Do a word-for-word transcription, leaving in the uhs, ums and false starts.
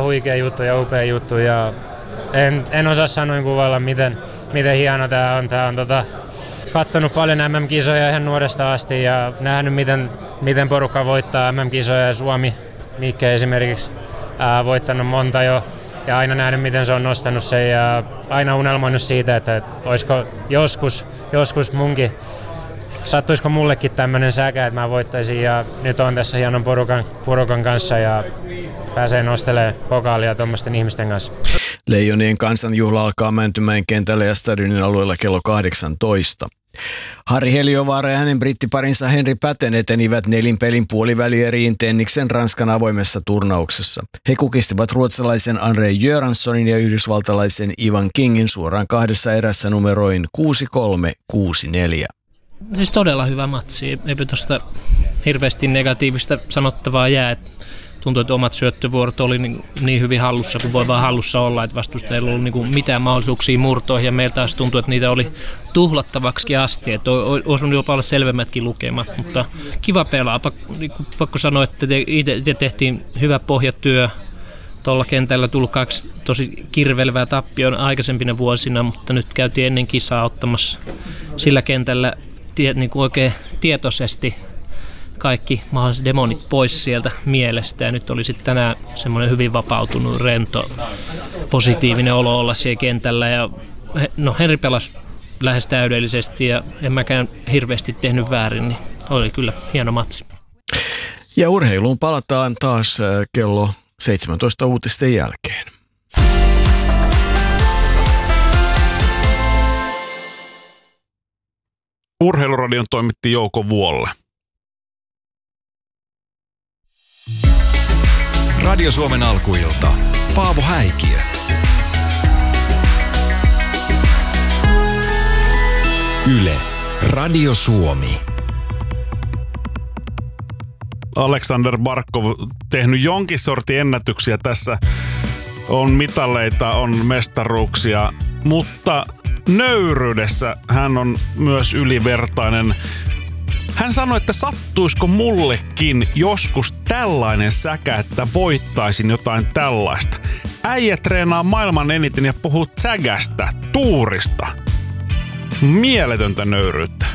huikea juttu ja upea juttu ja en, en osaa sanoin kuvailla, miten, miten hieno tää on. Tää on tota, kattonut paljon M M-kisoja ihan nuoresta asti ja nähnyt, miten, miten porukka voittaa M M-kisoja ja Suomi, Mikke esimerkiksi, ää, voittanut monta jo ja aina nähnyt, miten se on nostanut sen ja aina unelmoinut siitä, että, että olisiko joskus, joskus munkin, sattuisiko mullekin tämmönen säkä, että mä voittaisin ja nyt on tässä hienon porukan, porukan kanssa ja pääsee nostelemaan pokaalia tuommoisten ihmisten kanssa. Leijonien kansanjuhla alkaa Mäntymäen kentällä ja stadionin alueella kello kahdeksantoista. Harri Heliövaara ja hänen brittiparinsa Henri Päten etenivät nelinpelin puolivälieriin Tenniksen Ranskan avoimessa turnauksessa. He kukistivat ruotsalaisen Andre Göranssonin ja yhdysvaltalaisen Ivan Kingin suoraan kahdessa erässä numeroin kuusi kolme kuusi neljä. Siis todella hyvä matsi. Eipä tuosta hirveästi negatiivista sanottavaa jää. Tuntui, että omat syöttövuorot oli niin, niin hyvin hallussa kuin voi vaan hallussa olla, että vastustajilla ei ollut niin mitään mahdollisuuksia murtoihin ja meiltä taas tuntui, että niitä oli tuhlattavaksi asti, että olisi jopa olla selvemmätkin lukemat, mutta kiva pelaa. Niin pakko sanoa, että itse tehtiin hyvä pohjatyö. Tuolla kentällä tullut kaksi tosi kirvelevää tappion aikaisempina vuosina, mutta nyt käytiin ennen kisaa ottamassa sillä kentällä tie, niin kuin oikein tietoisesti kaikki mahdolliset demonit pois sieltä mielestä. Ja nyt oli sitten tänään semmoinen hyvin vapautunut, rento, positiivinen olo olla siellä kentällä. Ja, no, Henri pelasi lähes täydellisesti ja en mäkään hirveästi tehnyt väärin, niin oli kyllä hieno matsi. Ja urheiluun palataan taas kello seitsemäntoista uutisten jälkeen. Urheiluradion toimitti Jouko Vuolle. Radio Suomen alkuilta. Paavo Häikiö. Yle. Radio Suomi. Aleksander Barkov tehnyt jonkin sortin ennätyksiä tässä. On mitaleita, on mestaruuksia, mutta nöyryydessä hän on myös ylivertainen. Hän sanoi, että sattuisiko mullekin joskus tällainen säkä, että voittaisin jotain tällaista. Äijä treenaa maailman eniten ja puhuu sägästä, tuurista. Mieletöntä nöyryyttä.